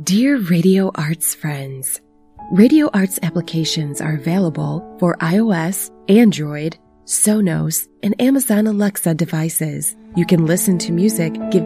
Dear Radio Arts friends, Radio Arts applications are available for iOS, Android, Sonos, and Amazon Alexa devices. You can listen to music, give